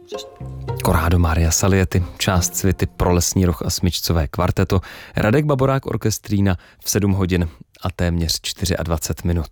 Corrado Maria Saliety, část Svity pro lesní roh a smyčcové kvarteto, Radek Baborák orkestrína v 7 hodin a téměř 24 minut.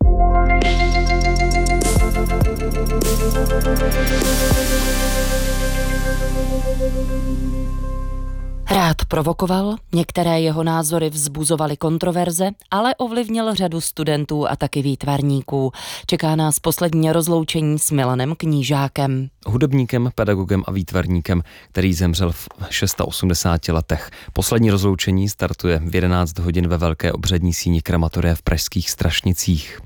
Rád provokoval, některé jeho názory vzbuzovaly kontroverze, ale ovlivnil řadu studentů a taky výtvarníků. Čeká nás poslední rozloučení s Milanem Knížákem. Hudebníkem, pedagogem a výtvarníkem, který zemřel v 86 letech. Poslední rozloučení startuje v 11 hodin ve velké obřadní síni krematoria v pražských Strašnicích.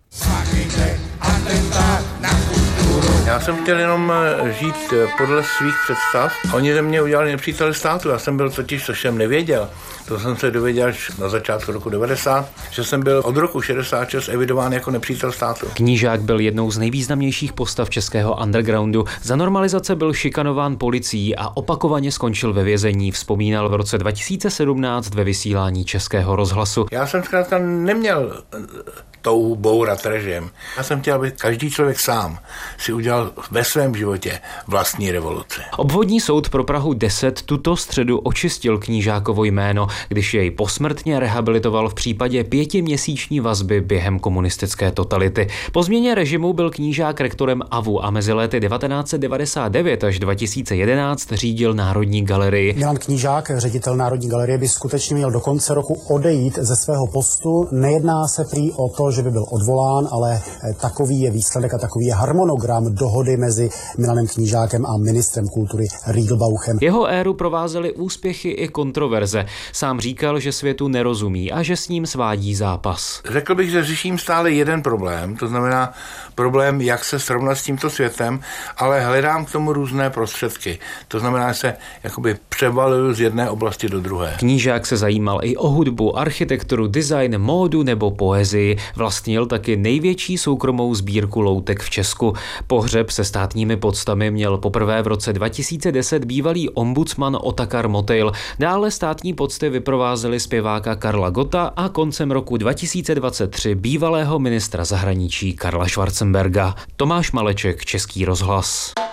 Já jsem chtěl jenom žít podle svých představ. Oni ze mě udělali nepřítele státu. Já jsem byl totiž, což jsem nevěděl, to jsem se dověděl až na začátku roku 90, že jsem byl od roku 66 evidován jako nepřítel státu. Knížák byl jednou z nejvýznamnějších postav českého undergroundu. Za normalizace byl šikanován policií a opakovaně skončil ve vězení, vzpomínal v roce 2017 ve vysílání Českého rozhlasu. Já jsem zkrátka neměl touhu bourat režim. Já jsem chtěl, aby každý člověk sám si udělal ve svém životě vlastní revoluci. Obvodní soud pro Prahu 10 tuto středu očistil Knížákovo jméno, když jej posmrtně rehabilitoval v případě 5měsíční vazby během komunistické totality. Po změně režimu byl Knížák rektorem AVU a mezi lety 1999 až 2011 řídil Národní galerii. Milan Knížák, ředitel Národní galerie, by skutečně měl do konce roku odejít ze svého postu. Nejedná se prý o to, že by byl odvolán, ale takový je výsledek a takový je harmonogram dohody mezi Milanem Knížákem a ministrem kultury Riegelbauchem. Jeho éru provázely úspěchy i kontroverze. Sám říkal, že světu nerozumí a že s ním svádí zápas. Řekl bych, že řeším stále jeden problém, to znamená problém, jak se srovnat s tímto světem, ale hledám k tomu různé prostředky. To znamená, že se jakoby převaluju z jedné oblasti do druhé. Knížák se zajímal i o hudbu, architekturu, design, módu nebo poezii. Vlastnil taky největší soukromou sbírku loutek v Česku. Pohřeb se státními poctami měl poprvé v roce 2010 bývalý ombudsman Otakar Motejl. Dále státní pocty vyprovázeli zpěváka Karla Gotta a koncem roku 2023 bývalého ministra zahraničí Karla Schwarzenberga. Tomáš Maleček, Český rozhlas.